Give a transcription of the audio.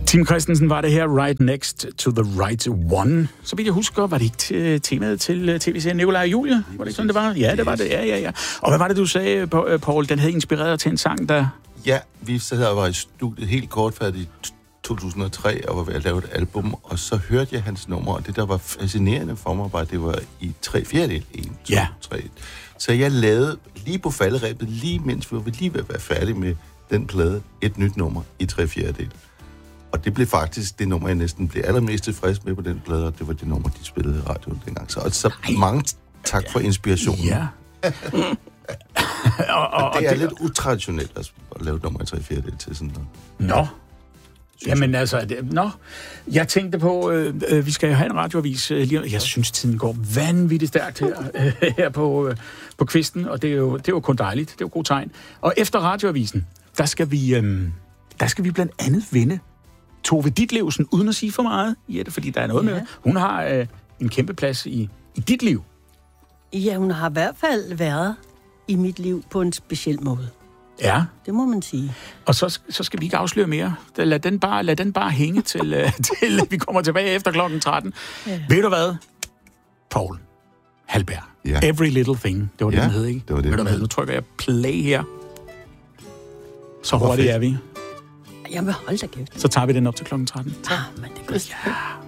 Tim Christensen var det her, Right Next to the Right One. Så vidt jeg husker, var det ikke temaet til tv-serien Nikolaj og Julie? Var det ikke sådan, det var? Ja, det var det. Ja. Og hvad var det, du sagde, Paul? Den havde inspireret dig til en sang, der... Ja, vi sad her og var i studiet helt kortfattigt i 2003, og var ved at lave et album, og så hørte jeg hans nummer, og det, der var fascinerende for mig, var, at det var i 3/4. 1, 2, 3. Så jeg lavede lige på falderæbet, lige mens vi var lige ved at være færdige med den plade, et nyt nummer i 3/4. Og det blev faktisk det nummer, jeg næsten blev allermest tilfreds med på den plade, og det var det nummer, de spillede i radioen dengang. Så mange tak for inspirationen. Ja. og det er lidt utraditionelt at lave et nummer i 3/4 til sådan noget. Nå. Jamen altså, jeg tænkte på, vi skal jo have en radioavis lige. Jeg synes, tiden går vanvittigt stærkt her på kvisten, og det er jo kun dejligt. Det er jo god tegn. Og efter radioavisen, der skal vi blandt andet vinde Tove Ditlevsen, uden at sige for meget, Jette, fordi der er noget med, hun har en kæmpe plads i dit liv. Ja, hun har i hvert fald været i mit liv på en speciel måde. Ja. Det må man sige. Og så skal vi ikke afsløre mere. Lad den bare hænge til vi kommer tilbage efter klokken 13. Ja. Ved du hvad? Paul Halberg. Ja. Every Little Thing. Det var det, den hed, ikke? Det var det. Ved du hvad? Nu trykker jeg play her. Så hurtigt er vi. Jamen, hold da kæft. Så tager vi den op til klokken 13. Men det går. Ja.